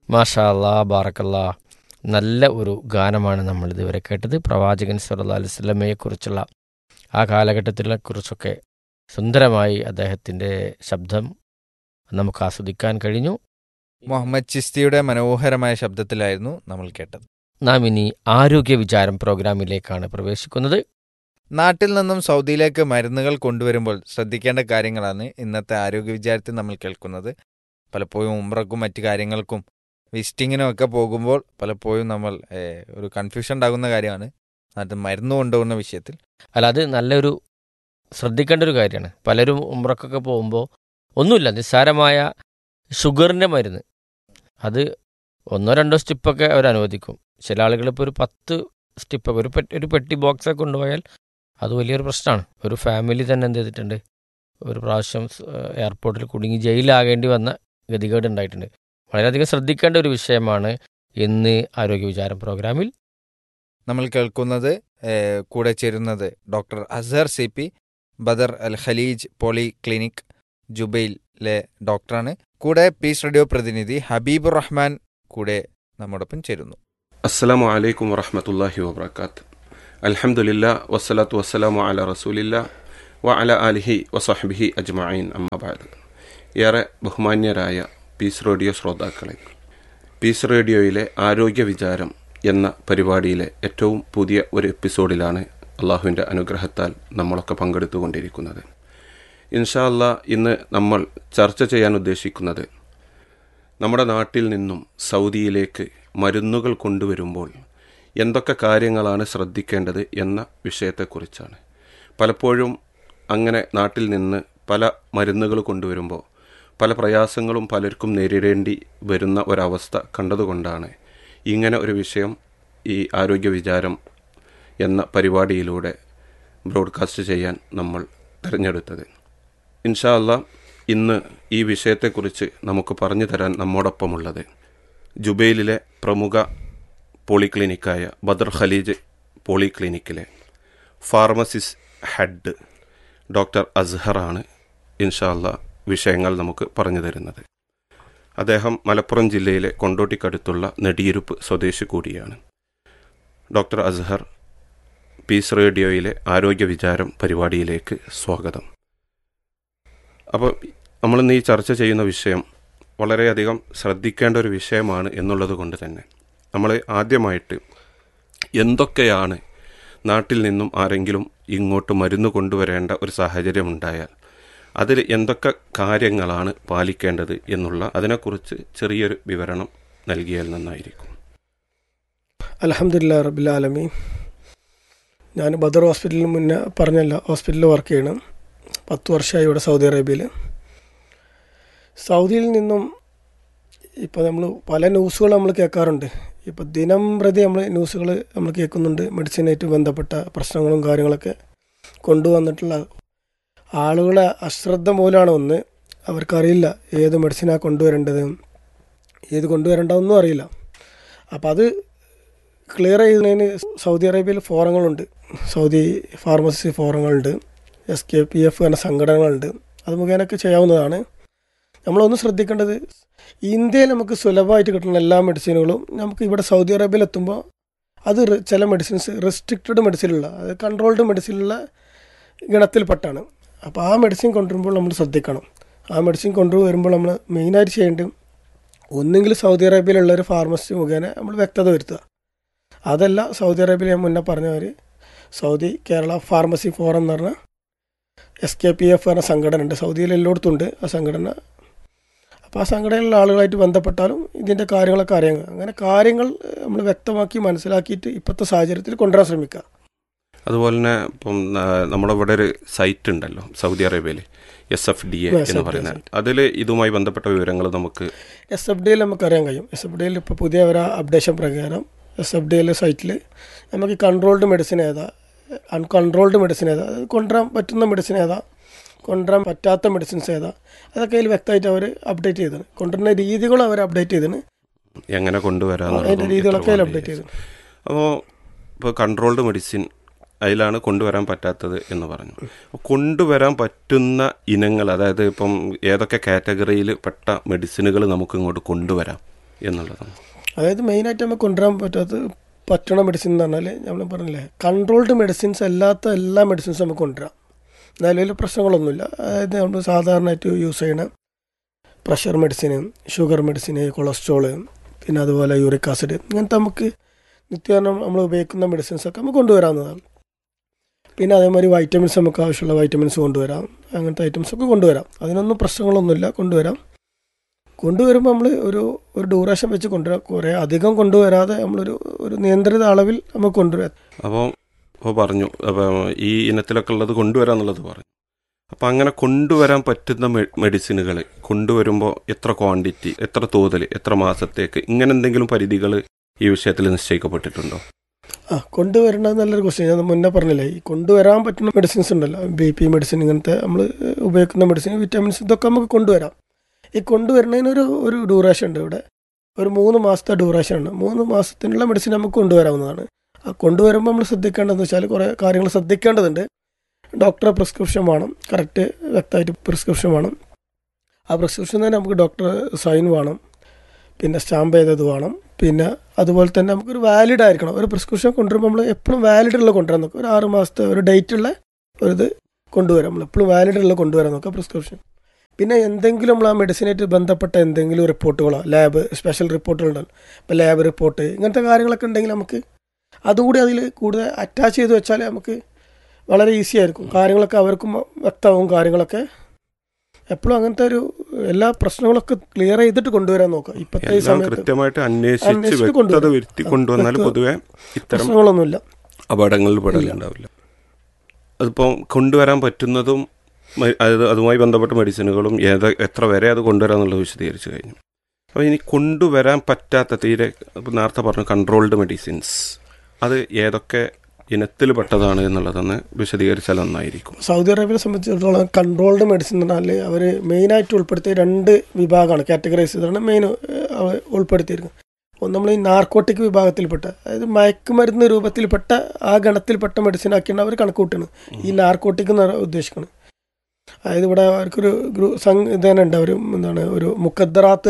മാഷാ അല്ലാ ബാറക്കല്ലാ. നല്ല ഒരു ഗാനമാണ് നമ്മൾ ഇതുവരെ കേട്ടത്. പ്രവാചകൻ സല്ലല്ലാഹു അലൈഹി വസല്ലമയെക്കുറിച്ചുള്ള ആ കാലഘട്ടത്തിലെ കുറിച്ചൊക്കെ സുന്ദരമായി അദ്ദേഹത്തിൻ്റെ ശബ്ദം നമുക്ക് ആസ്വദിക്കാൻ കഴിഞ്ഞു. മുഹമ്മദ് ചിസ്തിയുടെ മനോഹരമായ ശബ്ദത്തിലായിരുന്നു നമ്മൾ കേട്ടത്. നാം ഇനി ആരോഗ്യ വിചാരം പ്രോഗ്രാമിലേക്കാണ് പ്രവേശിക്കുന്നത്. നാട്ടിൽ നിന്നും സൗദിയിലേക്ക് മരുന്നുകൾ കൊണ്ടുവരുമ്പോൾ ശ്രദ്ധിക്കേണ്ട കാര്യങ്ങളാണ് ഇന്നത്തെ ആരോഗ്യ വിചാരത്തിൽ നമ്മൾ കേൾക്കുന്നത്. പലപ്പോഴും ഉംറക്കും മറ്റു കാര്യങ്ങൾക്കും വിസിറ്റിങ്ങിനും ഒക്കെ പോകുമ്പോൾ പലപ്പോഴും നമ്മൾ ഒരു കൺഫ്യൂഷൻ ഉണ്ടാകുന്ന കാര്യമാണ് നാട്ടിൽ മരുന്ന് കൊണ്ടുപോകുന്ന വിഷയത്തിൽ. അല്ല, അത് നല്ലൊരു ശ്രദ്ധിക്കേണ്ട ഒരു കാര്യമാണ്. പലരും ഉംറക്കൊക്കെ പോകുമ്പോൾ ഒന്നുമില്ല, നിസ്സാരമായ ഷുഗറിൻ്റെ മരുന്ന്, അത് 1-2 സ്റ്റിപ്പൊക്കെ അവർ അനുവദിക്കും. ചില ആളുകൾ ഇപ്പോൾ ഒരു 10 സ്റ്റിപ്പൊക്കെ ഒരു പെട്ടി ബോക്സൊക്കെ കൊണ്ടുപോയാൽ അത് വലിയൊരു പ്രശ്നമാണ്. ഒരു ഫാമിലി തന്നെ എന്ത് ചെയ്തിട്ടുണ്ട്, ഒരു പ്രാവശ്യം എയർപോർട്ടിൽ കുടുങ്ങി ജയിലാകേണ്ടി വന്ന ഗതികേട് ഉണ്ടായിട്ടുണ്ട്. വളരെയധികം ശ്രദ്ധിക്കേണ്ട ഒരു വിഷയമാണ് ഇന്ന് ആരോഗ്യ വിചാരം പ്രോഗ്രാമിൽ നമ്മൾ കേൾക്കുന്നത്. കൂടെ ചേരുന്നത് ഡോക്ടർ അസ്ഹർ CP, ബദർ അൽ ഖലീജ് പോളി ക്ലിനിക് ജുബൈലിലെ ഡോക്ടറാണ്. കൂടെ പീസ് റേഡിയോ പ്രതിനിധി ഹബീബുർ റഹ്മാൻ കൂടെ നമ്മോടൊപ്പം ചേരുന്നു. അസ്സലാമു അലൈക്കും വറഹ്മത്തുള്ളാഹി വബറകാത്ത്. അൽഹംദുലില്ലാ വസ്സലാത്തു വസ്സലാമു അലാ റസൂലില്ലാ വ അലാ ആലിഹി വസഹ്ബിഹി അജ്മഈൻ, അമ്മാ ബഅദ്. ഏറെ ബഹുമാന്യരായ പീസ് റേഡിയോ ശ്രോതാക്കളെ, പീസ് റേഡിയോയിലെ ആരോഗ്യ വിചാരം എന്ന പരിപാടിയിലെ ഏറ്റവും പുതിയ ഒരു എപ്പിസോഡിലാണ് അള്ളാഹുവിൻ്റെ അനുഗ്രഹത്താൽ നമ്മളൊക്കെ പങ്കെടുത്തുകൊണ്ടിരിക്കുന്നത്. ഇൻഷാ അല്ലാ, ഇന്ന് നമ്മൾ ചർച്ച ചെയ്യാൻ ഉദ്ദേശിക്കുന്നത് നമ്മുടെ നാട്ടിൽ നിന്നും സൗദിയിലേക്ക് മരുന്നുകൾ കൊണ്ടുവരുമ്പോൾ എന്തൊക്കെ കാര്യങ്ങളാണ് ശ്രദ്ധിക്കേണ്ടത് എന്ന വിഷയത്തെക്കുറിച്ചാണ്. പലപ്പോഴും അങ്ങനെ നാട്ടിൽ നിന്ന് പല മരുന്നുകൾ കൊണ്ടുവരുമ്പോൾ പല പ്രയാസങ്ങളും പലർക്കും നേരിടേണ്ടി വരുന്ന ഒരവസ്ഥ കണ്ടതുകൊണ്ടാണ് ഇങ്ങനെ ഒരു വിഷയം ഈ ആരോഗ്യ വിചാരം എന്ന പരിപാടിയിലൂടെ ബ്രോഡ്കാസ്റ്റ് ചെയ്യാൻ നമ്മൾ തിരഞ്ഞെടുത്തത്. ഇൻഷാ അല്ലാ, ഇന്ന് ഈ വിഷയത്തെക്കുറിച്ച് നമുക്ക് പറഞ്ഞു തരാൻ നമ്മോടൊപ്പമുള്ളത് ജുബൈലിലെ പ്രമുഖ പോളിക്ലിനിക്കായ Badr Khaleej പോളിക്ലിനിക്കിലെ pharmacist head doctor അസ്ഹറാണ്. ഇൻഷാ അല്ലാ, വിഷയങ്ങൾ നമുക്ക് പറഞ്ഞു തരുന്നത്. അദ്ദേഹം മലപ്പുറം ജില്ലയിലെ കൊണ്ടോട്ടിക്കടുത്തുള്ള നെടിയിരുപ്പ് സ്വദേശി കൂടിയാണ്. ഡോക്ടർ അസ്ഹർ, പീസ് റേഡിയോയിലെ ആരോഗ്യ വിചാരം പരിപാടിയിലേക്ക് സ്വാഗതം. അപ്പോൾ നമ്മളിന്ന് ഈ ചർച്ച ചെയ്യുന്ന വിഷയം വളരെയധികം ശ്രദ്ധിക്കേണ്ട ഒരു വിഷയമാണ് എന്നുള്ളത് കൊണ്ട് തന്നെ നമ്മൾ ആദ്യമായിട്ട് എന്തൊക്കെയാണ് നാട്ടിൽ നിന്നും ആരെങ്കിലും ഇങ്ങോട്ട് മരുന്ന് കൊണ്ടുവരേണ്ട ഒരു സാഹചര്യം ഉണ്ടായാൽ അതിൽ എന്തൊക്കെ കാര്യങ്ങളാണ് പാലിക്കേണ്ടത് എന്നുള്ള അതിനെക്കുറിച്ച് ചെറിയൊരു വിവരണം നൽകിയാൽ നന്നായിരിക്കും. അൽഹംദുലില്ലാഹി റബ്ബിൽ ആലമീൻ. ഞാൻ ബദർ ഹോസ്പിറ്റലിൽ മുന്നേ പറഞ്ഞല്ല, ഹോസ്പിറ്റലിൽ വർക്ക് ചെയ്യണം. 10 വർഷമായി ഇവിടെ സൗദി അറേബ്യയിൽ. സൗദിയിൽ നിന്നും ഇപ്പോൾ നമ്മൾ പല ന്യൂസുകൾ നമ്മൾ കേൾക്കാറുണ്ട്. ഇപ്പോൾ ദിനം പ്രതി ന്യൂസുകൾ നമ്മൾ കേൾക്കുന്നുണ്ട്. മെഡിസിനായിട്ട് ബന്ധപ്പെട്ട പ്രശ്നങ്ങളും കാര്യങ്ങളൊക്കെ കൊണ്ടുവന്നിട്ടുള്ള ആളുകളെ അശ്രദ്ധ മൂലമാണ്. ഒന്ന്, അവർക്കറിയില്ല ഏത് മെഡിസിനാണ് കൊണ്ടുവരേണ്ടത്, ഏത് കൊണ്ടുവരേണ്ടതൊന്നും അറിയില്ല. അപ്പോൾ അത് ക്ലിയർ ചെയ്യുന്നതിന് സൗദി അറേബ്യയിൽ ഫോറങ്ങളുണ്ട്, സൗദി ഫാർമസി ഫോറങ്ങളുണ്ട്, SKPF എന്ന സംഘടനകളുണ്ട്. അത് മുഖേനൊക്കെ ചെയ്യാവുന്നതാണ്. നമ്മളൊന്ന് ശ്രദ്ധിക്കേണ്ടത്, ഇന്ത്യയിൽ നമുക്ക് സുലഭമായിട്ട് കിട്ടുന്ന എല്ലാ മെഡിസിനുകളും നമുക്ക് ഇവിടെ സൗദി അറേബ്യയിൽ എത്തുമ്പോൾ അത് ചില മെഡിസിൻസ് റെസ്ട്രിക്റ്റഡ് മെഡിസിനുള്ള, അത് കൺട്രോൾഡ് മെഡിസിനുള്ള ഗണത്തിൽപ്പെട്ടാണ്. അപ്പോൾ ആ മെഡിസിൻ കൊണ്ടുവരുമ്പോൾ നമ്മൾ ശ്രദ്ധിക്കണം. ആ മെഡിസിൻ കൊണ്ടുവരുമ്പോൾ നമ്മൾ മെയിനായിട്ട് ചെയ്യേണ്ടത് ഒന്നെങ്കിൽ സൗദി അറേബ്യയിലുള്ള ഒരു ഫാർമസി മുഖേന നമ്മൾ വ്യക്തത വരുത്തുക. അതല്ല, സൗദി അറേബ്യയിൽ ഞാൻ മുന്നേ പറഞ്ഞവർ സൗദി കേരള ഫാർമസി ഫോറം എന്ന് പറഞ്ഞാൽ SKPF എന്ന സംഘടന ഉണ്ട്, സൗദിയിൽ എല്ലായിടത്തും ഉണ്ട് ആ സംഘടന. അപ്പോൾ ആ സംഘടനയിലുള്ള ആളുകളായിട്ട് ബന്ധപ്പെട്ടാലും ഇതിൻ്റെ കാര്യങ്ങളൊക്കെ അറിയാം. അങ്ങനെ കാര്യങ്ങൾ നമ്മൾ വ്യക്തമാക്കി മനസ്സിലാക്കിയിട്ട് ഇപ്പോഴത്തെ സാഹചര്യത്തിൽ കൊണ്ടുവരാൻ ശ്രമിക്കുക. അതുപോലെ തന്നെ ഇപ്പം നമ്മുടെ ഇവിടെ ഒരു സൈറ്റ് ഉണ്ടല്ലോ സൗദി അറേബ്യയിൽ, SFDA എന്ന് പറയുന്നത്. അതിൽ ഇതുമായി ബന്ധപ്പെട്ട വിവരങ്ങൾ നമുക്ക് SFDAയിൽ നമുക്ക് അറിയാൻ കഴിയും. SFDAയിൽ ഇപ്പോൾ പുതിയ ഒരു അപ്ഡേഷൻ പ്രകാരം SFDAയിലെ സൈറ്റിൽ നമുക്ക് കൺട്രോൾഡ് മെഡിസിൻ ഏതാ, അൺകൺട്രോൾഡ് മെഡിസിൻ ഏതാ, കൊണ്ടുവരാൻ പറ്റുന്ന മെഡിസിൻ ഏതാ, കൊണ്ടുവരാൻ പറ്റാത്ത മെഡിസിൻസ് ഏതാ, അതൊക്കെ അതിൽ വ്യക്തമായിട്ട് അവർ അപ്ഡേറ്റ് ചെയ്തത്. കൊണ്ടുവരുന്ന രീതികളും അവർ അപ്ഡേറ്റ് ചെയ്തത്, എങ്ങനെ കൊണ്ടുവരാൻ അതിൻ്റെ രീതികളൊക്കെ അതിൽ അപ്ഡേറ്റ് ചെയ്തത്. അപ്പോൾ ഇപ്പോൾ കൺട്രോൾഡ് മെഡിസിൻ അതിലാണ് കൊണ്ടുവരാൻ പറ്റാത്തത് എന്ന് പറഞ്ഞു. കൊണ്ടുവരാൻ പറ്റുന്ന ഇനങ്ങൾ, അതായത് ഇപ്പം ഏതൊക്കെ കാറ്റഗറിയിൽ പെട്ട മെഡിസിനുകൾ നമുക്ക് ഇങ്ങോട്ട് കൊണ്ടുവരാം എന്നുള്ളതാണ്. അതായത് മെയിനായിട്ട് നമുക്ക് കൊണ്ടുവരാൻ പറ്റണ മെഡിസിൻ എന്ന് പറഞ്ഞാൽ നമ്മൾ പറഞ്ഞില്ലേ, കൺട്രോൾഡ് മെഡിസിൻസ് അല്ലാത്ത എല്ലാ മെഡിസിൻസും നമുക്ക് കൊണ്ടുവരാം. നിലവിൽ പ്രശ്നങ്ങളൊന്നുമില്ല. അതായത് നമ്മൾ സാധാരണയായിട്ട് യൂസ് ചെയ്യണ pressure medicine, sugar medicine, cholesterol, പിന്നെ അതുപോലെ യൂറിക് ആസിഡ്, ഇങ്ങനത്തെ നമുക്ക് നിത്യേന നമ്മൾ ഉപയോഗിക്കുന്ന മെഡിസിൻസൊക്കെ നമുക്ക് കൊണ്ടുവരാവുന്നതാണ്. പിന്നെ അതേമാതിരി വൈറ്റമിൻസ്, നമുക്ക് ആവശ്യമുള്ള വൈറ്റമിൻസ് കൊണ്ടുവരാം. അങ്ങനത്തെ ഐറ്റംസൊക്കെ കൊണ്ടുവരാം. അതിനൊന്നും പ്രശ്നങ്ങളൊന്നുമില്ല, കൊണ്ടുവരാം. കൊണ്ടുവരുമ്പോൾ നമ്മൾ ഒരു ഡ്യൂറേഷൻ വെച്ച് കൊണ്ടുവരാം. കുറേ അധികം കൊണ്ടുവരാതെ ഒരു നിയന്ത്രിത അളവിൽ നമുക്ക് കൊണ്ടുവരാം. അപ്പോൾ പറഞ്ഞു, അപ്പോൾ ഈ ഇനത്തിലൊക്കെ ഉള്ളത് കൊണ്ടുവരാമെന്നുള്ളത് പറഞ്ഞു. അപ്പോൾ അങ്ങനെ കൊണ്ടുവരാൻ പറ്റുന്ന മെഡിസിനുകൾ കൊണ്ടുവരുമ്പോൾ എത്ര ക്വാണ്ടിറ്റി, എത്ര തോതിൽ, എത്ര മാസത്തേക്ക്, ഇങ്ങനെ എന്തെങ്കിലും പരിധികൾ ഈ വിഷയത്തിൽ നിശ്ചയിക്കപ്പെട്ടിട്ടുണ്ടോ? കൊണ്ടുവരേണ്ടത് നല്ലൊരു ക്വസ്റ്റ്യൻ. ഞാൻ മുന്നേ പറഞ്ഞില്ലേ, ഈ കൊണ്ടുവരാൻ പറ്റുന്ന മെഡിസിൻസ് ഉണ്ടല്ലോ, BP മെഡിസിൻ, ഇങ്ങനത്തെ നമ്മൾ ഉപയോഗിക്കുന്ന മെഡിസിൻ, വിറ്റാമിൻസ്, ഇതൊക്കെ നമുക്ക് കൊണ്ടുവരാം. ഈ കൊണ്ടുവരുന്നതിന് ഒരു ഡ്യൂറേഷൻ ഉണ്ട്. ഇവിടെ ഒരു 3 മാസത്തെ ഡ്യൂറേഷൻ ഉണ്ട്. 3 മാസത്തിനുള്ള മെഡിസിൻ നമുക്ക് കൊണ്ടുവരാവുന്നതാണ്. കൊണ്ടുവരുമ്പോൾ നമ്മൾ ശ്രദ്ധിക്കേണ്ടതെന്ന് വെച്ചാൽ കുറേ കാര്യങ്ങൾ ശ്രദ്ധിക്കേണ്ടതുണ്ട്. ഡോക്ടറെ പ്രിസ്ക്രിപ്ഷൻ വേണം, കറക്റ്റ് വ്യക്തമായിട്ട് പ്രിസ്ക്രിപ്ഷൻ വേണം. ആ പ്രിസ്ക്രിപ്ഷൻ തന്നെ നമുക്ക് ഡോക്ടർ സൈൻ വേണം, പിന്നെ സ്റ്റാമ്പ് ചെയ്തത് വേണം. പിന്നെ അതുപോലെ തന്നെ നമുക്കൊരു വാലിഡ് ആയിരിക്കണം. ഒരു പ്രിസ്ക്രിപ്ഷൻ കൊണ്ടുവരുമ്പോൾ നമ്മൾ എപ്പോഴും വാലിഡുള്ള കൊണ്ടുവരാൻ നോക്കുക. ഒരു 6 മാസത്തെ ഒരു ഡേറ്റുള്ള ഇത് കൊണ്ടുവരാം. നമ്മൾ എപ്പോഴും വാലിഡുള്ള കൊണ്ടുവരാൻ നോക്കുക പ്രിസ്ക്രിപ്ഷൻ. പിന്നെ എന്തെങ്കിലും നമ്മൾ ആ മെഡിസിനായിട്ട് ബന്ധപ്പെട്ട എന്തെങ്കിലും റിപ്പോർട്ടുകളോ, ലാബ് സ്പെഷ്യൽ റിപ്പോർട്ടുകളുണ്ടല്ലോ, ഇപ്പോൾ ലാബ് റിപ്പോർട്ട്, ഇങ്ങനത്തെ കാര്യങ്ങളൊക്കെ ഉണ്ടെങ്കിൽ നമുക്ക് അതുകൂടി അതിൽ കൂടുതൽ അറ്റാച്ച് ചെയ്ത് വെച്ചാൽ നമുക്ക് വളരെ ഈസി ആയിരിക്കും. കാര്യങ്ങളൊക്കെ അവർക്കും വ്യക്തമാവും. കാര്യങ്ങളൊക്കെ എപ്പോഴും അങ്ങനത്തെ എല്ലാ പ്രശ്നങ്ങളൊക്കെ ക്ലിയർ ചെയ്തിട്ട് കൊണ്ടുവരാൻ നോക്കാം. ഇപ്പോഴത്തെ ഈ സമയത്ത് അന്വേഷിച്ച് പൊതുവെ പ്രശ്നങ്ങളൊന്നുമില്ല, അപകടങ്ങളിൽ പെടലുണ്ടാവില്ല. അതിപ്പോൾ കൊണ്ടുവരാൻ പറ്റുന്നതും അതുമായി ബന്ധപ്പെട്ട മെഡിസിനുകളും എത്ര വരെ അത് കൊണ്ടുവരാമെന്നുള്ളത് വിശദീകരിച്ചു കഴിഞ്ഞു. അപ്പോൾ ഇനി കൊണ്ടുവരാൻ പറ്റാത്ത തീരെ, ഇപ്പോൾ നേരത്തെ പറഞ്ഞു കൺട്രോൾഡ് മെഡിസിൻസ്, അത് ഏതൊക്കെ ഇനത്തിൽ പെട്ടതാണ് എന്നുള്ളതെന്ന് വിശദീകരിച്ചാൽ നന്നായിരിക്കും. സൗദി അറേബ്യയെ സംബന്ധിച്ചിടത്തോളം കൺട്രോൾഡ് മെഡിസിൻ എന്ന് പറഞ്ഞാൽ അവർ മെയിനായിട്ട് ഉൾപ്പെടുത്തിയ 2 വിഭാഗമാണ്, കാറ്റഗറൈസ് ചെയ്താണ് മെയിൻ ഉൾപ്പെടുത്തിയിരിക്കുന്നത്. ഒന്ന് നമ്മൾ ഈ നാർക്കോട്ടിക് വിഭാഗത്തിൽപ്പെട്ട, അതായത് മയക്കുമരുന്ന് രൂപത്തിൽപ്പെട്ട ആ ഗണത്തിൽപ്പെട്ട മെഡിസിനാക്കിയാണ് അവർ കണക്ക് കൂട്ടുന്നത്. ഈ നാർക്കോട്ടിക് എന്ന് ഉദ്ദേശിക്കുന്നത്, അതായത് ഇവിടെ അവർക്കൊരു ഇത് തന്നെ ഉണ്ട്. അവർ എന്താണ് ഒരു മുഖദ്ദറാത്ത്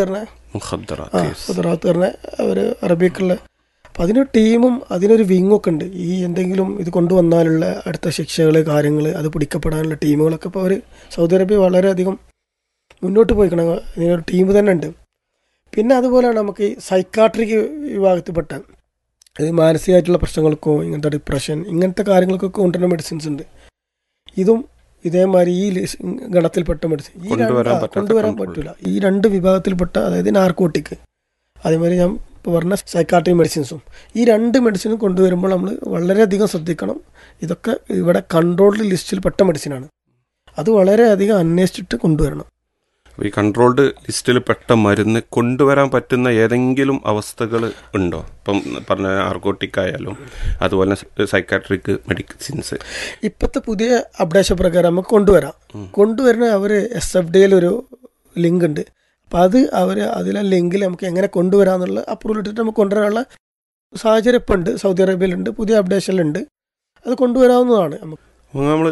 പറഞ്ഞ അവർ അറബിക്കുള്ള, അപ്പം അതിനൊരു ടീമും അതിനൊരു വിങ്ങൊക്കെ ഉണ്ട്. ഈ എന്തെങ്കിലും ഇത് കൊണ്ടുവന്നാലുള്ള അടുത്ത ശിക്ഷകൾ, കാര്യങ്ങൾ, അത് പിടിക്കപ്പെടാനുള്ള ടീമുകളൊക്കെ ഇപ്പോൾ അവർ സൗദി അറേബ്യ വളരെയധികം മുന്നോട്ട് പോയിക്കണം. ഇതിനൊരു ടീം തന്നെ ഉണ്ട്. പിന്നെ അതുപോലെയാണ് നമുക്ക് ഈ സൈക്കാട്രിക് വിഭാഗത്തിൽപ്പെട്ട, അതായത് മാനസികമായിട്ടുള്ള പ്രശ്നങ്ങൾക്കോ ഇങ്ങനത്തെ ഡിപ്രഷൻ ഇങ്ങനത്തെ കാര്യങ്ങൾക്കൊക്കെ കൊണ്ടുവരുന്ന മെഡിസിൻസ് ഉണ്ട്. ഇതും ഇതേമാതിരി ഈ ഗണത്തിൽപ്പെട്ട മെഡിസിൻ കൊണ്ടുവരാൻ പറ്റില്ല. ഈ 2 വിഭാഗത്തിൽപ്പെട്ട, അതായത് നാർക്കോട്ടിക്, അതേമാതിരി ഞാൻ ഇപ്പോൾ പറഞ്ഞ സൈക്കാട്രിക് മെഡിസിൻസും, ഈ 2 മെഡിസിനും കൊണ്ടുവരുമ്പോൾ നമ്മൾ വളരെയധികം ശ്രദ്ധിക്കണം. ഇതൊക്കെ ഇവിടെ കൺട്രോൾഡ് ലിസ്റ്റിൽ പെട്ട മെഡിസിനാണ്. അത് വളരെയധികം അന്വേഷിച്ചിട്ട് കൊണ്ടുവരണം. ഈ കൺട്രോൾഡ് ലിസ്റ്റിൽ പെട്ട മരുന്ന് കൊണ്ടുവരാൻ പറ്റുന്ന ഏതെങ്കിലും അവസ്ഥകൾ ഉണ്ടോ? ഇപ്പം പറഞ്ഞ നാർക്കോട്ടിക് ആയാലും അതുപോലെ സൈക്കാട്രിക് മെഡിസിൻസ് ഇപ്പോഴത്തെ പുതിയ അപ്ഡേഷൻ പ്രകാരം നമുക്ക് കൊണ്ടുവരുന്ന അവർ SFDA ഒരു ലിങ്ക് ഉണ്ട്. അപ്പം അത് അതിലെ ലിങ്കിൽ നമുക്ക് എങ്ങനെ കൊണ്ടുവരാമെന്നുള്ള അപ്രൂവൽ ഇട്ടിട്ട് നമുക്ക് കൊണ്ടുവരാനുള്ള സാഹചര്യം ഇപ്പം ഉണ്ട്. സൗദി അറേബ്യയിലുണ്ട്, പുതിയ അപ്ഡേഷനിലുണ്ട്. അത് കൊണ്ടുവരാവുന്നതാണ്. നമ്മൾ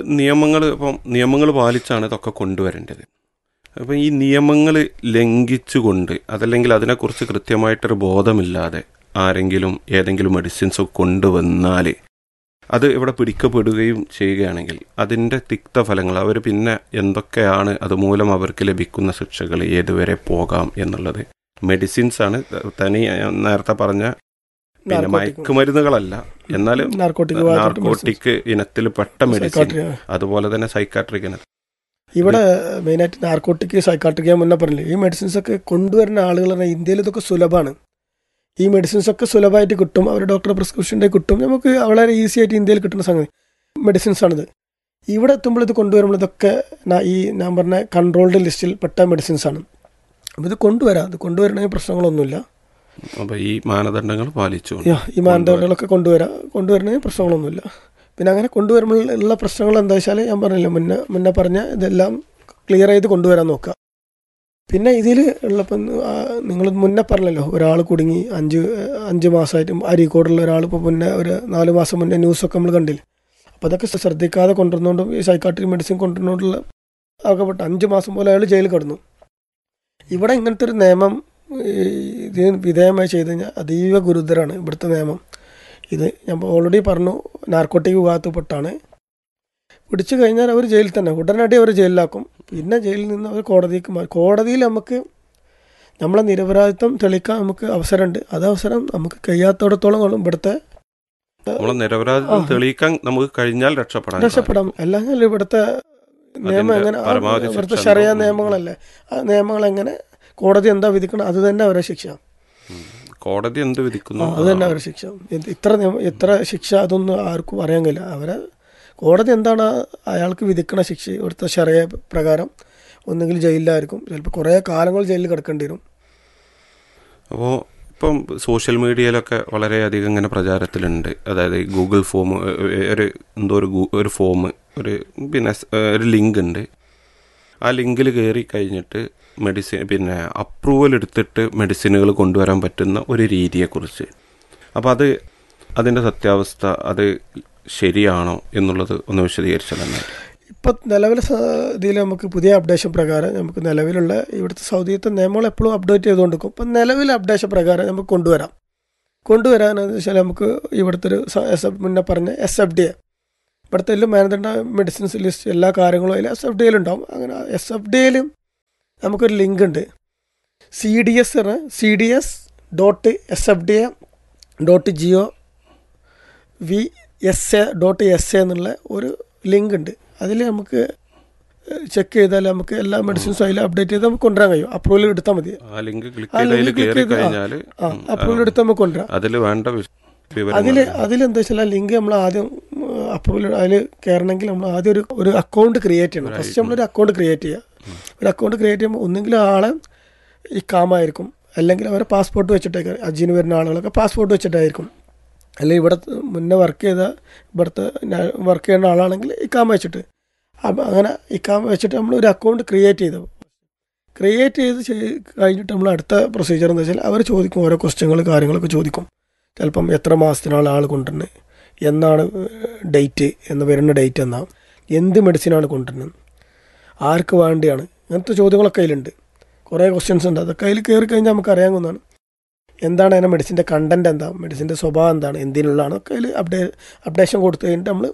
നിയമങ്ങൾ പാലിച്ചാണ് ഇതൊക്കെ കൊണ്ടുവരേണ്ടത്. അപ്പം ഈ നിയമങ്ങൾ ലംഘിച്ചുകൊണ്ട്, അതല്ലെങ്കിൽ അതിനെക്കുറിച്ച് കൃത്യമായിട്ടൊരു ബോധമില്ലാതെ ആരെങ്കിലും ഏതെങ്കിലും മെഡിസിൻസ് കൊണ്ടുവന്നാൽ അത് ഇവിടെ പിടിക്കപ്പെടുകയും ചെയ്യുകയാണെങ്കിൽ അതിൻ്റെ തിക്തഫലങ്ങൾ, അവർ പിന്നെ എന്തൊക്കെയാണ് അതുമൂലം അവർക്ക് ലഭിക്കുന്ന ശിക്ഷകൾ, ഏതുവരെ പോകാം എന്നുള്ളത് മെഡിസിൻസാണ്. തനി നേരത്തെ പറഞ്ഞ പിന്നെ മയക്കുമരുന്നുകളല്ല, എന്നാലും നാർക്കോട്ടിക് ഇനത്തിൽ പെട്ട മെഡിസിൻ, അതുപോലെ തന്നെ സൈക്കാട്രിക് ഇനത്തിൽ. ഇവിടെ മെയിനായിട്ട് നാർക്കോട്ടിക്, സൈക്കാട്രിക് മുന്നേ പറഞ്ഞില്ലേ, ഈ മെഡിസിൻസൊക്കെ കൊണ്ടുവരുന്ന ആളുകൾ പറഞ്ഞാൽ ഇന്ത്യയിൽ ഇതൊക്കെ സുലഭമാണ്. ഈ മെഡിസിൻസൊക്കെ സുലഭമായിട്ട് കിട്ടും, അവർ ഡോക്ടറെ പ്രിസ്ക്രിപ്ഷൻ്റെ കിട്ടും, നമുക്ക് വളരെ ഈസി ആയിട്ട് ഇന്ത്യയിൽ കിട്ടുന്ന സംഗതി മെഡിസിൻസാണിത്. ഇവിടെ എത്തുമ്പോൾ ഇത് കൊണ്ടുവരുമ്പോൾ ഇതൊക്കെ ഈ ഞാൻ പറഞ്ഞ കൺട്രോൾഡ് ലിസ്റ്റിൽ പെട്ട മെഡിസിൻസാണ്. അപ്പോൾ ഇത് കൊണ്ടുവരണമെങ്കിൽ പ്രശ്നങ്ങളൊന്നുമില്ല. അപ്പോൾ ഈ മാനദണ്ഡങ്ങൾ പാലിച്ചു, ഈ മാനദണ്ഡങ്ങളൊക്കെ കൊണ്ടുവരണമെങ്കിൽ പ്രശ്നങ്ങളൊന്നുമില്ല. പിന്നെ അങ്ങനെ കൊണ്ടുവരുമ്പോൾ ഉള്ള പ്രശ്നങ്ങൾ എന്താ വെച്ചാൽ ഞാൻ പറഞ്ഞില്ല, മുന്നേ പറഞ്ഞ ഇതെല്ലാം ക്ലിയർ ചെയ്ത് കൊണ്ടുവരാൻ നോക്കുക. പിന്നെ ഇതിൽ ഉള്ളപ്പം നിങ്ങൾ മുന്നേ പറഞ്ഞല്ലോ, ഒരാൾ കുടുങ്ങി 5 മാസമായിട്ട് അരീക്കോടുള്ള ഒരാൾ ഇപ്പോൾ മുന്നേ ഒരു 4 മാസം മുന്നേ ന്യൂസൊക്കെ നമ്മൾ കണ്ടില്ല. അപ്പോൾ അതൊക്കെ ശ്രദ്ധിക്കാതെ കൊണ്ടുവരുന്നതുകൊണ്ടും ഈ സൈക്കാട്രിക് മെഡിസിൻ കൊണ്ടുവരുന്നതുകൊണ്ടുള്ള ആകെപ്പെട്ട 5 മാസം പോലെ അയാൾ ജയിലിൽ കിടന്നു. ഇവിടെ ഇങ്ങനത്തെ ഒരു നിയമം ഇതിന് വിധേയമായി ചെയ്ത് കഴിഞ്ഞാൽ അതീവ ഗുരുതരമാണ് ഇവിടുത്തെ നിയമം. ഇത് ഞാൻ ഓൾറെഡി പറഞ്ഞു, നാർക്കോട്ടിക് വിഭാഗത്തിൽപ്പെട്ടാണ്. പിടിച്ചു കഴിഞ്ഞാൽ അവർ ജയിലിൽ തന്നെ, ഉടനടി അവർ ജയിലിലാക്കും. പിന്നെ ജയിലിൽ നിന്ന് അവർ കോടതിക്ക് മാറും. കോടതിയിൽ നമുക്ക് നമ്മളെ നിരപരാധിത്വം തെളിയിക്കാൻ നമുക്ക് അവസരമുണ്ട്. അത് അവസരം നമുക്ക് കഴിയാത്തോടത്തോളം ഇവിടുത്തെ നിരപരാധിത്വം തെളിയിക്കാൻ നമുക്ക് കഴിഞ്ഞാൽ രക്ഷപ്പെടാം. അല്ലെങ്കിൽ ഇവിടുത്തെ നിയമം എങ്ങനെ, ഇവിടുത്തെ ശരിയായ നിയമങ്ങളല്ലേ, ആ നിയമങ്ങൾ എങ്ങനെ കോടതി എന്താ വിധിക്കണം അത് തന്നെ അവരെ ശിക്ഷ. കോടതി എന്ത് വിധിക്കുന്നു അത് തന്നെ അവരെ ശിക്ഷ. ഇത്ര ശിക്ഷ അതൊന്നും ആർക്കും അറിയാൻ കഴിയില്ല. അവരെ കോടതി എന്താണ് അയാൾക്ക് വിധിക്കണ ശിക്ഷ ഇവിടുത്തെ ശരിയ പ്രകാരം ഒന്നുകിൽ ജയിലിലായിരിക്കും, ചിലപ്പോൾ കുറേ കാലങ്ങൾ ജയിലിൽ കിടക്കേണ്ടി വരും. അപ്പോൾ ഇപ്പം സോഷ്യൽ മീഡിയയിലൊക്കെ വളരെയധികം ഇങ്ങനെ പ്രചാരത്തിലുണ്ട്. അതായത് ഗൂഗിൾ ഫോം, ഒരു ഫോം, ഒരു ലിങ്ക് ഉണ്ട്. ആ ലിങ്കിൽ കയറി കഴിഞ്ഞിട്ട് അപ്രൂവൽ എടുത്തിട്ട് മെഡിസിനുകൾ കൊണ്ടുവരാൻ പറ്റുന്ന ഒരു രീതിയെക്കുറിച്ച്. അപ്പോൾ അതിൻ്റെ സത്യാവസ്ഥ അത് ശരിയാണോ എന്നുള്ളത് ഒന്ന് വിശദീകരിച്ചാൽ തന്നെ. ഇപ്പം നിലവിലെ ഇതിൽ നമുക്ക് പുതിയ അപ്ഡേഷൻ പ്രകാരം നമുക്ക് നിലവിലുള്ള ഇവിടുത്തെ സൗദിയത്തെ നിയമങ്ങൾ എപ്പോഴും അപ്ഡേറ്റ് ചെയ്തുകൊണ്ടിരിക്കും. ഇപ്പം നിലവിലെ അപ്ഡേഷൻ പ്രകാരം നമുക്ക് കൊണ്ടുവരാനെന്ന് വെച്ചാൽ നമുക്ക് ഇവിടുത്തെ ഒരു മുന്നേ പറഞ്ഞ SFDA, ഇവിടുത്തെ എല്ലാം മാനദണ്ഡ മെഡിസിൻസ് ലിസ്റ്റ് എല്ലാ കാര്യങ്ങളും അതിൽ SFDAയിലുണ്ടാവും. അങ്ങനെ SFDAയിലും നമുക്കൊരു ലിങ്ക് ഉണ്ട്. cds.sfda.gov.sa എന്നുള്ള ഒരു ലിങ്ക് ഉണ്ട്. അതിൽ നമുക്ക് ചെക്ക് ചെയ്താൽ നമുക്ക് എല്ലാ മെഡിസിൻസും അതിൽ അപ്ഡേറ്റ് ചെയ്ത് നമുക്ക് കൊണ്ടുവരാൻ കഴിയും. അപ്രൂവൽ എടുത്താൽ മതി. അപ്രൂവൽ എടുത്താൽ നമുക്ക് കൊണ്ടുവരാം. അതിലെന്താ വെച്ചാൽ ആ ലിങ്ക് നമ്മൾ ആദ്യം അപ്രൂവൽ അതിൽ കയറണമെങ്കിൽ നമ്മൾ ആദ്യം ഒരു അക്കൗണ്ട് ക്രിയേറ്റ് ചെയ്യണം. ഫസ്റ്റ് നമ്മളൊരു അക്കൗണ്ട് ക്രിയേറ്റ് ചെയ്യുക. ഒരു അക്കൗണ്ട് ക്രിയേറ്റ് ചെയ്യുമ്പോൾ ഒന്നെങ്കിൽ ആളെ ഇഖാമായിരിക്കും, അല്ലെങ്കിൽ അവരെ പാസ്പോർട്ട് വെച്ചിട്ടായിരിക്കും. ഹജ്ജിന് വരുന്ന ആളുകളൊക്കെ പാസ്പോർട്ട് വെച്ചിട്ടായിരിക്കും. അല്ലെങ്കിൽ ഇവിടെ മുന്നേ വർക്ക് ചെയ്യുന്ന ആളാണെങ്കിൽ ഇഖാമ വെച്ചിട്ട്, അപ്പം അങ്ങനെ ഇഖാമ വെച്ചിട്ട് നമ്മൾ ഒരു അക്കൗണ്ട് ക്രിയേറ്റ് ചെയ്ത് കഴിഞ്ഞിട്ട് നമ്മൾ അടുത്ത പ്രൊസീജിയർ എന്ന് വെച്ചാൽ അവർ ചോദിക്കും, ഓരോ ക്വസ്റ്റ്യങ്ങൾ കാര്യങ്ങളൊക്കെ ചോദിക്കും. ചിലപ്പം എത്ര മാസത്തിനാണ് ആൾ കൊണ്ടുവരുന്നത്, എന്നാണ് ഡേറ്റ്, വരുന്ന ഡേറ്റ് എന്നാ, എന്ത് മെഡിസിനാണ് കൊണ്ടുവരുന്നത്, ആർക്ക് വേണ്ടിയാണ്, അങ്ങനത്തെ ചോദ്യങ്ങളൊക്കെ അതിലുണ്ട്. കുറേ ക്വസ്റ്റ്യൻസ് ഉണ്ട്. അതൊക്കെ അതിൽ കയറി കഴിഞ്ഞാൽ നമുക്ക് അറിയാവുന്നതാണ്. എന്താണ് അതിൻ്റെ മെഡിസിൻ്റെ കണ്ടൻറ്റ്, എന്താ മെഡിസിൻ്റെ സ്വഭാവം, എന്താണ്, എന്തിനുള്ളതാണ് ഒക്കെ അതിൽ അപ്ഡേഷൻ കൊടുത്തു കഴിഞ്ഞിട്ട് നമ്മൾ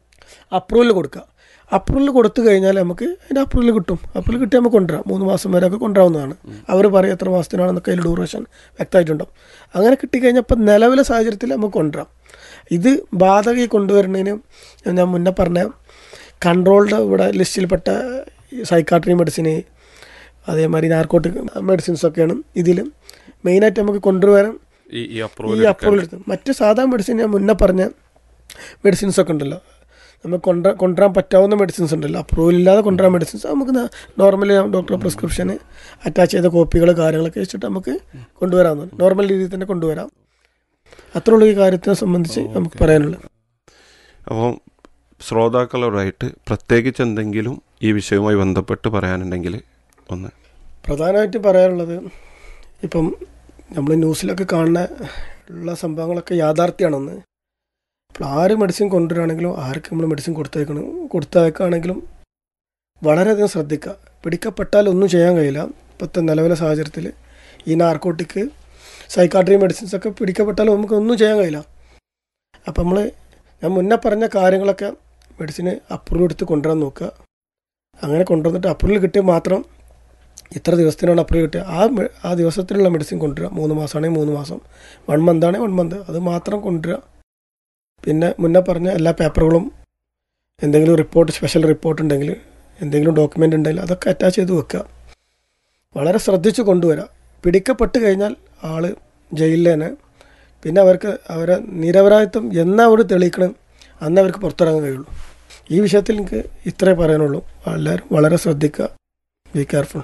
അപ്രൂവൽ കൊടുക്കുക. അപ്രൂവൽ കൊടുത്തു കഴിഞ്ഞാൽ നമുക്ക് അതിൻ്റെ അപ്രൂവൽ കിട്ടും. അപ്രൂവൽ കിട്ടി നമുക്ക് കൊണ്ടുവരാം. 3 മാസം വരെയൊക്കെ കൊണ്ടുവരാവുന്നതാണ്. അവർ പറയും എത്ര മാസത്തിനാണെന്നൊക്കെ അതിൽ ഡ്യൂറേഷൻ വ്യക്തമായിട്ടുണ്ടാവും. അങ്ങനെ കിട്ടിക്കഴിഞ്ഞാൽ ഇപ്പം നിലവിലെ സാഹചര്യത്തിൽ നമുക്ക് കൊണ്ടുവരാം. ഇത് ബാധകമായി കൊണ്ടുവരുന്നതിന് ഞാൻ മുന്നേ പറഞ്ഞ കൺട്രോൾഡ് ഇവിടെ ലിസ്റ്റിൽപ്പെട്ട സൈക്കാട്രി മെഡിസിന്, അതേമാതിരി നാർക്കോട്ടിക് മെഡിസിൻസൊക്കെയാണ് ഇതിൽ മെയിനായിട്ട് നമുക്ക് കൊണ്ടുവരാൻ ഈ അപ്രൂവൽ എടുത്ത്. മറ്റ് സാധാ മെഡിസിൻ ഞാൻ മുന്നേ പറഞ്ഞ മെഡിസിൻസൊക്കെ ഉണ്ടല്ലോ, നമുക്ക് കൊണ്ടുവരാൻ പറ്റാവുന്ന മെഡിസിൻസ് ഉണ്ടല്ലോ, അപ്രൂവൽ ഇല്ലാതെ കൊണ്ടുവരാൻ മെഡിസിൻസ് നമുക്ക് നോർമലി ഡോക്ടർ പ്രിസ്ക്രിപ്ഷന് അറ്റാച്ച് ചെയ്ത കോപ്പികൾ കാര്യങ്ങളൊക്കെ വെച്ചിട്ട് നമുക്ക് കൊണ്ടുവരാവുന്നതാണ്. നോർമൽ രീതിയിൽ തന്നെ കൊണ്ടുവരാം. അത്രയുള്ള ഈ കാര്യത്തിനെ സംബന്ധിച്ച് നമുക്ക് പറയാനുള്ളത്. അപ്പോൾ ശ്രോതാക്കളോടായിട്ട് പ്രത്യേകിച്ച് എന്തെങ്കിലും ഈ വിഷയവുമായി ബന്ധപ്പെട്ട് പറയാനുണ്ടെങ്കിൽ ഒന്ന്. പ്രധാനമായിട്ട് പറയാനുള്ളത്, ഇപ്പം നമ്മൾ ന്യൂസിലൊക്കെ കാണുന്ന ഉള്ള സംഭവങ്ങളൊക്കെ യാഥാർത്ഥ്യമാണെന്ന്. ഇപ്പോൾ ആര് മെഡിസിൻ കൊണ്ടുവരികയാണെങ്കിലും ആർക്ക് നമ്മൾ മെഡിസിൻ കൊടുത്തേക്കാണെങ്കിലും വളരെയധികം ശ്രദ്ധിക്കുക. പിടിക്കപ്പെട്ടാൽ ഒന്നും ചെയ്യാൻ കഴിയില്ല. ഇപ്പോഴത്തെ നിലവിലെ സാഹചര്യത്തിൽ ഈ നാർക്കോട്ടിക് സൈക്കാട്രി മെഡിസിൻസൊക്കെ പിടിക്കപ്പെട്ടാൽ നമുക്ക് ഒന്നും ചെയ്യാൻ കഴിയില്ല. അപ്പം ഞാൻ മുന്നേ പറഞ്ഞ കാര്യങ്ങളൊക്കെ മെഡിസിന് അപ്രൂവ് എടുത്ത് കൊണ്ടുവരാൻ നോക്കുക. അങ്ങനെ കൊണ്ടുവന്നിട്ട് അപ്രൂവൽ കിട്ടിയാൽ മാത്രം ഇത്ര ദിവസത്തിനാണ് അപ്രൂവ് കിട്ടുക, ആ ദിവസത്തിനുള്ള മെഡിസിൻ കൊണ്ടുവരിക. 3 മാസമാണെങ്കിൽ 3 മാസം, 1 മന്ത് ആണെങ്കിൽ 1 മന്ത്, അത് മാത്രം കൊണ്ടുവരിക. പിന്നെ മുന്നേ പറഞ്ഞ എല്ലാ പേപ്പറുകളും, എന്തെങ്കിലും റിപ്പോർട്ട്, സ്പെഷ്യൽ റിപ്പോർട്ട് ഉണ്ടെങ്കിൽ, എന്തെങ്കിലും ഡോക്യുമെൻ്റ് ഉണ്ടെങ്കിൽ അതൊക്കെ അറ്റാച്ച് ചെയ്ത് വെക്കുക. വളരെ ശ്രദ്ധിച്ച് കൊണ്ടുവരിക. പിടിക്കപ്പെട്ട് കഴിഞ്ഞാൽ ആൾ ജയിലിൽ തന്നെ. പിന്നെ അവരെ നിരപരാധിത്വം എന്നാ അവർ തെളിയിക്കണം അന്ന് അവർക്ക് പുറത്തിറങ്ങാൻ കഴിയുള്ളൂ. ഈ വിഷയത്തിൽ എനിക്ക് ഇത്രേ പറയാനുള്ളൂ. എല്ലാവരും വളരെ ശ്രദ്ധിക്കുക, ബി കെയർഫുൾ.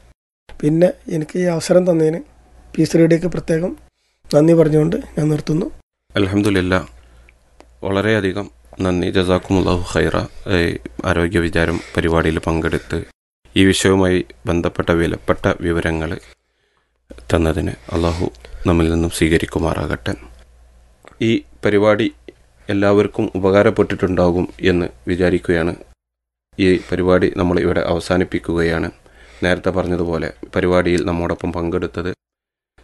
പിന്നെ എനിക്ക് ഈ അവസരം തന്നതിന് പീസ് റേഡിയോക്ക് പ്രത്യേകം നന്ദി പറഞ്ഞുകൊണ്ട് ഞാൻ നിർത്തുന്നു. അൽഹംദുലില്ലാ, വളരെയധികം നന്ദി. ജസാക്കുമുല്ലാഹു ഖൈറ. ആരോഗ്യ വിചാരം പരിപാടിയിൽ പങ്കെടുത്ത് ഈ വിഷയവുമായി ബന്ധപ്പെട്ട വിലപ്പെട്ട വിവരങ്ങൾ തന്നതിന് അള്ളാഹു നമ്മിൽ നിന്നും സ്വീകരിക്കുമാറാകട്ടെ. ഈ പരിപാടി എല്ലാവർക്കും ഉപകാരപ്പെട്ടിട്ടുണ്ടാകും എന്ന് വിചാരിക്കുകയാണ്. ഈ പരിപാടി നമ്മൾ ഇവിടെ അവസാനിപ്പിക്കുകയാണ്. നേരത്തെ പറഞ്ഞതുപോലെ പരിപാടിയിൽ നമ്മോടൊപ്പം പങ്കെടുത്തത്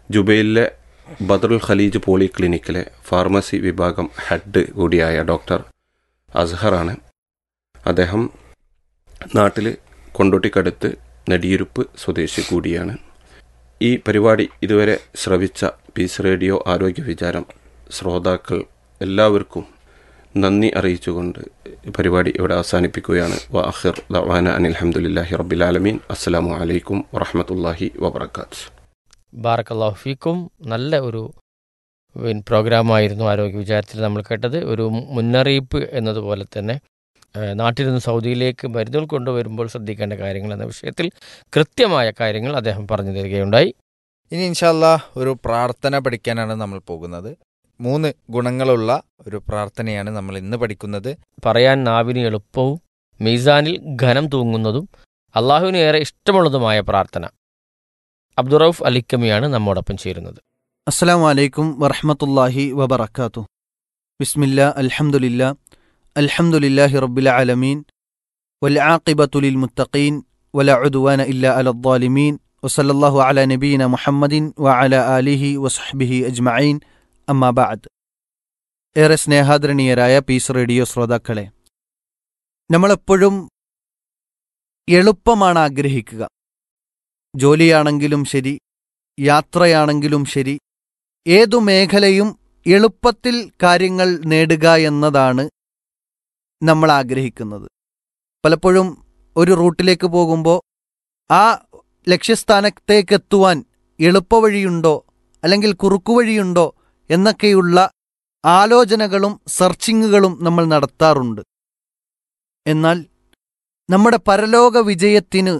ജുബൈലിലെ ബദറുൽ ഖലീജ് പോളിക്ലിനിക്കിലെ ഫാർമസി വിഭാഗം ഹെഡ് കൂടിയായ ഡോക്ടർ അസ്ഹറാണ്. അദ്ദേഹം നാട്ടിൽ കൊണ്ടോട്ടിക്കടുത്ത് നെടിയിരുപ്പ് സ്വദേശി കൂടിയാണ്. ഈ പരിപാടി ഇതുവരെ ശ്രവിച്ച പീസ് റേഡിയോ ആരോഗ്യ വിചാരം ശ്രോതാക്കൾ എല്ലാവർക്കും നന്ദി അറിയിച്ചുകൊണ്ട് പരിപാടി ഇവിടെ അവസാനിപ്പിക്കുകയാണ്. വആഖിർ ദഅവാന അനിൽ ഹംദുലില്ലാഹി റബ്ബിൽ ആലമീൻ. അസ്സലാമു അലൈക്കും വറഹ്മത്തുള്ളാഹി വബറകാതുഹു. ബാറക്കല്ലാഹു ഫീക്കും. നല്ല ഒരു പ്രോഗ്രാമായിരുന്നു ആരോഗ്യ വിചാരത്തിൽ നമ്മൾ കേട്ടത്. ഒരു മുന്നറിയിപ്പ് എന്നതുപോലെ തന്നെ നാട്ടിൽ നിന്ന് സൗദിയിലേക്ക് മരുന്നുകൾ കൊണ്ടുവരുമ്പോൾ ശ്രദ്ധിക്കേണ്ട കാര്യങ്ങൾ എന്ന വിഷയത്തിൽ കൃത്യമായ കാര്യങ്ങൾ അദ്ദേഹം പറഞ്ഞു തരികയുണ്ടായി. ഇനി ഇൻഷാല്ലാ ഒരു പ്രാർത്ഥന പഠിക്കാനാണ് നമ്മൾ പോകുന്നത്. 3 ഗുണങ്ങളുള്ള ഒരു പ്രാർത്ഥനയാണ് നമ്മൾ ഇന്ന് പഠിക്കുന്നത്. പറയാൻ നാവിന് എളുപ്പവും മീസാനിൽ ഘനം തൂങ്ങുന്നതും അള്ളാഹുവിന് ഏറെ ഇഷ്ടമുള്ളതുമായ പ്രാർത്ഥന. അബ്ദുറൌഫ് അലിക്കമിയാണ് നമ്മോടൊപ്പം ചേരുന്നത്. അസ്സലാമു അലൈക്കും വറഹ്മത്തുള്ളാഹി വബറകാതുഹു. ബിസ്മില്ലാ അൽഹംദുലില്ലാ അൽഹംദുലില്ലാഹി റബ്ബിൽ ആലമീൻ വൽ ആഖിബത്തു ലിൽ മുത്തഖീൻ വലാ ഉദ്വാന ഇല്ലാ അലൽ ളാലിമീൻ വസല്ലല്ലാഹു അലാ നബിയിന മുഹമ്മദിൻ വഅലാ ആലിഹി വസഹ്ബിഹി അജ്മഈൻ. അമ്മാ ബഅദ്. ഏറെ സ്നേഹാദരണീയരായ പീസ് റേഡിയോ ശ്രോതാക്കളെ, നമ്മളെപ്പോഴും എളുപ്പമാണ് ആഗ്രഹിക്കുക. ജോലിയാണെങ്കിലും ശരി, യാത്രയാണെങ്കിലും ശരി, ഏതു മേഖലയും എളുപ്പത്തിൽ കാര്യങ്ങൾ നേടുക എന്നതാണ് നമ്മൾ ആഗ്രഹിക്കുന്നത്. പലപ്പോഴും ഒരു റൂട്ടിലേക്ക് പോകുമ്പോൾ ആ ലക്ഷ്യസ്ഥാനത്തേക്കെത്തുവാൻ എളുപ്പവഴിയുണ്ടോ അല്ലെങ്കിൽ കുറുക്കുവഴിയുണ്ടോ എന്നൊക്കെയുള്ള ആലോചനകളും സെർച്ചിങ്ങുകളും നമ്മൾ നടത്താറുണ്ട്. എന്നാൽ നമ്മുടെ പരലോക വിജയത്തിന്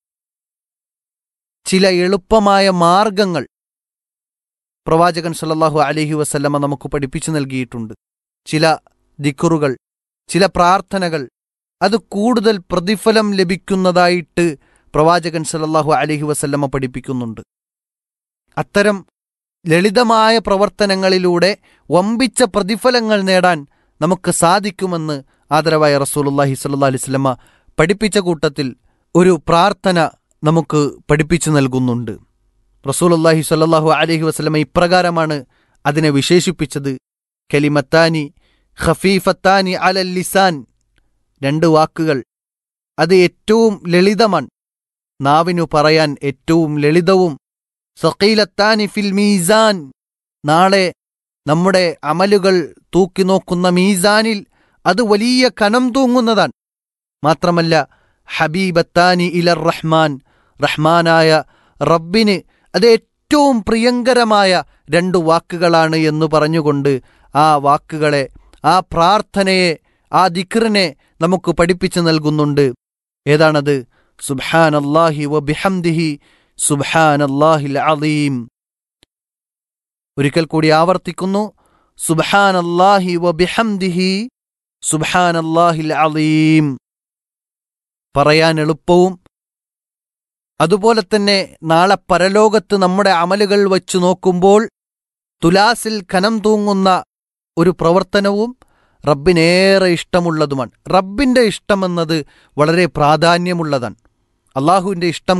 ചില എളുപ്പമായ മാർഗങ്ങൾ പ്രവാചകൻ സല്ലല്ലാഹു അലൈഹി വസല്ലമ നമുക്ക് പഠിപ്പിച്ചു നൽകിയിട്ടുണ്ട്. ചില ദിക്റുകൾ, ചില പ്രാർത്ഥനകൾ, അത് കൂടുതൽ പ്രതിഫലം ലഭിക്കുന്നതായിട്ട് പ്രവാചകൻ സല്ലല്ലാഹു അലൈഹി വസല്ലമ പഠിപ്പിക്കുന്നുണ്ട്. അത്തരം ലളിതമായ പ്രവർത്തനങ്ങളിലൂടെ വമ്പിച്ച പ്രതിഫലങ്ങൾ നേടാൻ നമുക്ക് സാധിക്കുമെന്ന് ആദരവായ റസൂലുള്ളാഹി സ്വല്ലല്ലാഹു അലൈഹി വസല്ലമ പഠിപ്പിച്ച കൂട്ടത്തിൽ ഒരു പ്രാർത്ഥന നമുക്ക് പഠിപ്പിച്ചു നൽകുന്നുണ്ട്. റസൂലുള്ളാഹി സ്വല്ലല്ലാഹു അലൈഹി വസല്ലമ ഇപ്രകാരമാണ് അതിനെ വിശേഷിപ്പിച്ചത്: കലിമത്താനി ഖഫീഫത്താനി അലൽ ലിസാൻ. 2 വാക്കുകൾ, അത് ഏറ്റവും ലളിതമാണ്, നാവിനു പറയാൻ ഏറ്റവും ലളിതവും. സഖീലത്താനി ഫിൽ മീസാൻ. നാളെ നമ്മുടെ അമലുകൾ തൂക്കി നോക്കുന്ന മീസാനിൽ അത് വലിയ കനം തൂങ്ങുന്നതാണ്. മാത്രമല്ല ഹബീബത്താനി ഇലർ റഹ്മാൻ. റഹ്മാനായ റബ്ബിന് അത് ഏറ്റവും പ്രിയങ്കരമായ 2 വാക്കുകളാണ് എന്ന് പറഞ്ഞുകൊണ്ട് ആ വാക്കുകളെ, ആ പ്രാർത്ഥനയെ, ആ ദിക്റിനെ നമുക്ക് പഠിപ്പിച്ചു നൽകുന്നുണ്ട്. ഏതാണത്? സുബ്ഹാനല്ലാഹി വബിഹംദിഹി സുബ്ഹാനല്ലാഹിൽ അളീം. ഒരിക്കൽ കൂടി ആവർത്തിക്കുന്നു: സുബ്ഹാനല്ലാഹി വബിഹംദിഹി സുബ്ഹാനല്ലാഹിൽ അളീം. പറയാൻ എളുപ്പവും അതുപോലെ തന്നെ നാളെ പരലോകത്ത് നമ്മുടെ അമലുകൾ വച്ചു നോക്കുമ്പോൾ തുലാസിൽ കനം തൂങ്ങുന്ന ഒരു പ്രവർത്തനവും റബ്ബിനേറെ ഇഷ്ടമുള്ളതുമാണ്. റബ്ബിൻ്റെ ഇഷ്ടമെന്നത് വളരെ പ്രാധാന്യമുള്ളതാണ്. അള്ളാഹുവിൻ്റെ ഇഷ്ടം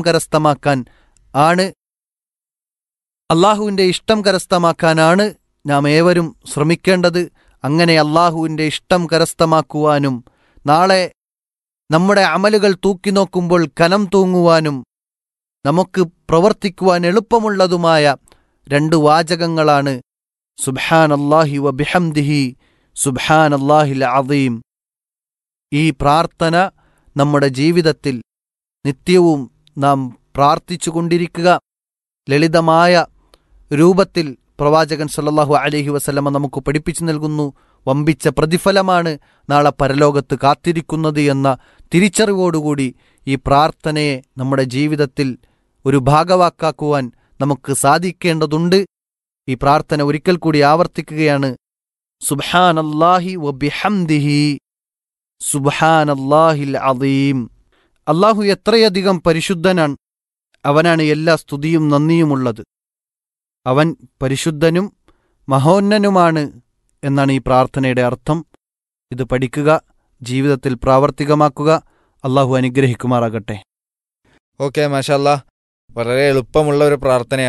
കരസ്ഥമാക്കാനാണ് നാം ഏവരും ശ്രമിക്കേണ്ടത്. അങ്ങനെ അള്ളാഹുവിൻ്റെ ഇഷ്ടം കരസ്ഥമാക്കുവാനും നാളെ നമ്മുടെ അമലുകൾ തൂക്കി നോക്കുമ്പോൾ കനം തൂങ്ങുവാനും നമുക്ക് പ്രവർത്തിക്കുവാൻ എളുപ്പമുള്ളതുമായ 2 വാചകങ്ങളാണ് സുബ്ഹാനല്ലാഹി വബിഹംദിഹി സുബ്ഹാനല്ലാഹിൽ അളീം. ഈ പ്രാർത്ഥന നമ്മുടെ ജീവിതത്തിൽ നിത്യവും നാം പ്രാർത്ഥിച്ചുകൊണ്ടിരിക്കുക. ലളിതമായ രൂപത്തിൽ പ്രവാചകൻ സല്ലല്ലാഹു അലൈഹി വസല്ലമ നമുക്ക് പഠിപ്പിച്ചു നൽകുന്നു. വമ്പിച്ച പ്രതിഫലമാണ് നാളെ പരലോകത്ത് കാത്തിരിക്കുന്നത് എന്ന തിരിച്ചറിവോടുകൂടി ഈ പ്രാർത്ഥനയെ നമ്മുടെ ജീവിതത്തിൽ ഒരു ഭാഗവാക്കാക്കുവാൻ നമുക്ക് സാധിക്കേണ്ടതുണ്ട്. ഈ പ്രാർത്ഥന ഒരിക്കൽ കൂടി ആവർത്തിക്കുകയാണ്: സുബ്ഹാനല്ലാഹി വബിഹംദിഹി സുബ്ഹാനല്ലാഹിൽ അളീം. അല്ലാഹു എത്രയധികം പരിശുദ്ധനാണ്. അവനാണ് എല്ലാ സ്തുതിയും നന്ദിയുമുള്ളത്. അവൻ പരിശുദ്ധനും മഹോന്നനുമാണ് എന്നാണ് ഈ പ്രാർത്ഥനയുടെ അർത്ഥം. ഇത് പഠിക്കുക, ജീവിതത്തിൽ പ്രാവർത്തികമാക്കുക. അള്ളാഹു അനുഗ്രഹിക്കുമാറാകട്ടെ. ഓക്കെ, മാഷാല്ലാ, വളരെ എളുപ്പമുള്ള ഒരു പ്രാർത്ഥനയാണ്.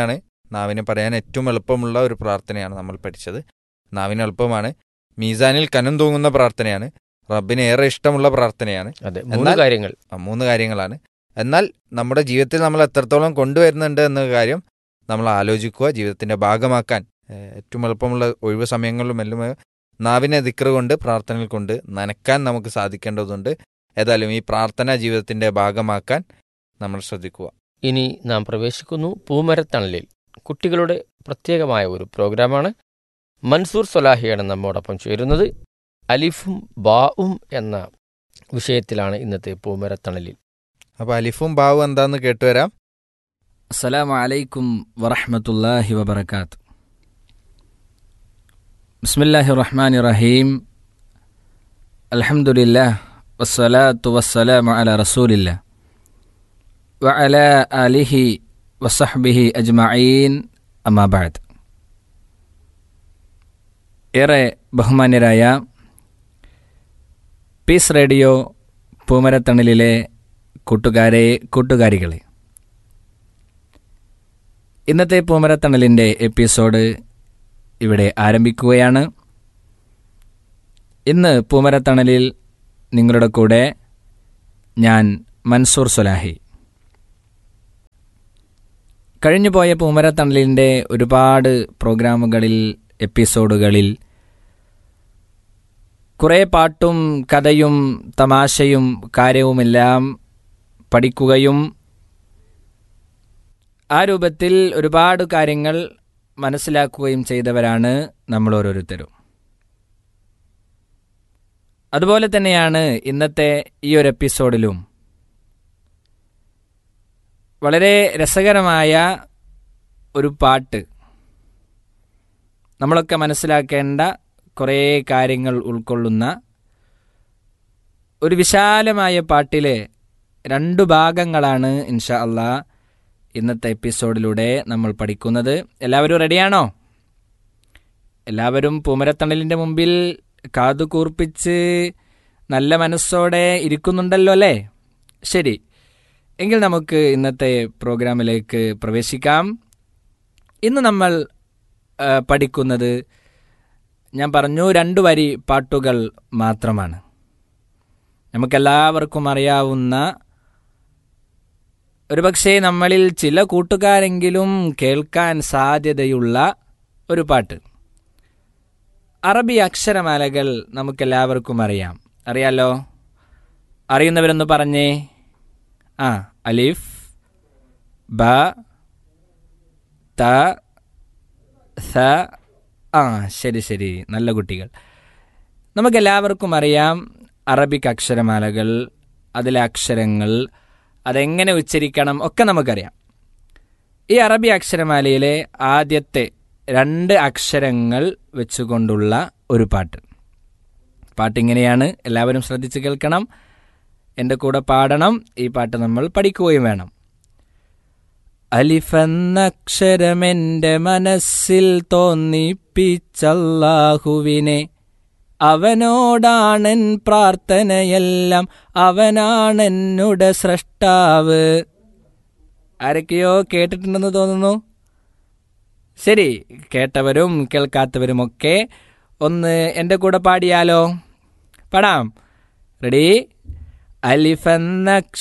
നാവിന് പറയാൻ ഏറ്റവും എളുപ്പമുള്ള ഒരു പ്രാർത്ഥനയാണ് നമ്മൾ പഠിച്ചത്. നാവിന് എളുപ്പമാണ്, മീസാനിൽ കനം തൂങ്ങുന്ന പ്രാർത്ഥനയാണ്, റബ്ബിന് ഏറെ ഇഷ്ടമുള്ള പ്രാർത്ഥനയാണ്. അതെ, മൂന്ന് കാര്യങ്ങൾ. മൂന്ന് കാര്യങ്ങളാണ്. എന്നാൽ നമ്മുടെ ജീവിതത്തിൽ നമ്മൾ എത്രത്തോളം കൊണ്ടുവരുന്നുണ്ട് എന്ന കാര്യം നമ്മൾ ആലോചിക്കുക. ജീവിതത്തിൻ്റെ ഭാഗമാക്കാൻ ഏറ്റവും എളുപ്പമുള്ള ഒഴിവ് സമയങ്ങളിലും എല്ലാം നാവിനെ ദിക്ർ കൊണ്ട്, പ്രാർത്ഥനകൾ കൊണ്ട് നനക്കാൻ നമുക്ക് സാധിക്കേണ്ടതുണ്ട്. ഏതായാലും ഈ പ്രാർത്ഥന ജീവിതത്തിൻ്റെ ഭാഗമാക്കാൻ നമ്മൾ ശ്രദ്ധിക്കുക. ഇനി നാം പ്രവേശിക്കുന്നു പൂമരത്തണലിൽ. കുട്ടികളുടെ പ്രത്യേകമായ ഒരു പ്രോഗ്രാമാണ്. മൻസൂർ സൊലാഹിയാണ് നമ്മോടൊപ്പം ചേരുന്നത്. അലിഫും ബാവും എന്ന വിഷയത്തിലാണ് ഇന്നത്തെ പൂമരത്തണലിൽ. അപ്പോൾ അലിഫും ബാവും എന്താന്ന് കേട്ടുവരാം. അസ്സലാമു അലൈക്കും വറഹ്മത്തുള്ളാഹി വബറകാത്ത്. ബിസ്മില്ലാഹിർ റഹ്മാനിർ റഹീം. അൽഹംദുലില്ലാഹ് വസ്സലാത്തു വസ്സലാമു അലാ റസൂലില്ലാഹ് വഅലാ ആലിഹി വസഹ്ബിഹി അജ്മഈൻ, അമ്മാ ബഅദ്. ഏറെ ബഹുമാന്യരായ പീസ് റേഡിയോ പൂമരത്തണലിലെ കൂട്ടുകാരികളെ, ഇന്നത്തെ പൂമരത്തണലിൻ്റെ എപ്പിസോഡ് ഇവിടെ ആരംഭിക്കുകയാണ്. ഇന്ന് പൂമരത്തണലിൽ നിങ്ങളുടെ കൂടെ ഞാൻ മൻസൂർ സൊലാഹി. കഴിഞ്ഞുപോയ പൂമരത്തണലിൻ്റെ ഒരുപാട് പ്രോഗ്രാമുകളിൽ, എപ്പിസോഡുകളിൽ കുറേ പാട്ടും കഥയും തമാശയും കാര്യവുമെല്ലാം പഠിക്കുകയും ആ രൂപത്തിൽ ഒരുപാട് കാര്യങ്ങൾ മനസ്സിലാക്കുകയും ചെയ്തവരാണ് നമ്മൾ ഓരോരുത്തരും. അതുപോലെ തന്നെയാണ് ഇന്നത്തെ ഈ ഒരു എപ്പിസോഡിലും വളരെ രസകരമായ ഒരു പാട്ട്, നമ്മളൊക്കെ മനസ്സിലാക്കേണ്ട കുറേ കാര്യങ്ങൾ ഉൾക്കൊള്ളുന്ന ഒരു വിശാലമായ പാട്ടിലെ 2 ഭാഗങ്ങളാണ് ഇൻഷാ അള്ളാ ഇന്നത്തെ എപ്പിസോഡിലൂടെ നമ്മൾ പഠിക്കുന്നത്. എല്ലാവരും റെഡിയാണോ? എല്ലാവരും പൂമരത്തണലിൻ്റെ മുമ്പിൽ കാതുകൂർപ്പിച്ച് നല്ല മനസ്സോടെ ഇരിക്കുന്നുണ്ടല്ലോ അല്ലേ? ശരി, എങ്കിൽ നമുക്ക് ഇന്നത്തെ പ്രോഗ്രാമിലേക്ക് പ്രവേശിക്കാം. ഇന്ന് നമ്മൾ പഠിക്കുന്നത്, ഞാൻ പറഞ്ഞു, 2 വരി പാട്ടുകൾ മാത്രമാണ്. നമുക്കെല്ലാവർക്കും അറിയാവുന്ന, ഒരുപക്ഷെ നമ്മളിൽ ചില കൂട്ടുകാരെങ്കിലും കേൾക്കാൻ സാധ്യതയുള്ള ഒരു പാട്ട്. അറബി അക്ഷരമാലകൾ നമുക്കെല്ലാവർക്കും അറിയാലോ. അറിയുന്നവരൊന്ന് പറഞ്ഞേ. അലിഫ്, ബ, ത, സ. ശരി, നല്ല കുട്ടികൾ. നമുക്കെല്ലാവർക്കും അറിയാം അറബിക് അക്ഷരമാലകൾ, അതിലെ അക്ഷരങ്ങൾ, അതെങ്ങനെ ഉച്ചരിക്കണം ഒക്കെ നമുക്കറിയാം. ഈ അറബി അക്ഷരമാലയിലെ ആദ്യത്തെ 2 അക്ഷരങ്ങൾ വെച്ചുകൊണ്ടുള്ള ഒരു പാട്ടിങ്ങനെയാണ്. എല്ലാവരും ശ്രദ്ധിച്ച് കേൾക്കണം, എൻ്റെ കൂടെ പാടണം. ഈ പാട്ട് നമ്മൾ പഠിക്കുകയും വേണം. അലിഫെന്നക്ഷരമെൻ്റെ മനസ്സിൽ തോന്നിപ്പിച്ചല്ലാഹുവിനെ, അവനോടാണെൻ പ്രാർത്ഥനയെല്ലാം, അവനാണെന്നുടെ സ്രഷ്ടാവ്. ആരൊക്കെയോ കേട്ടിട്ടുണ്ടെന്ന് തോന്നുന്നു. ശരി, കേട്ടവരും കേൾക്കാത്തവരുമൊക്കെ ഒന്ന് എൻ്റെ കൂടെ പാടിയാലോ? പാടാം. റെഡി? അലിഫെന്ന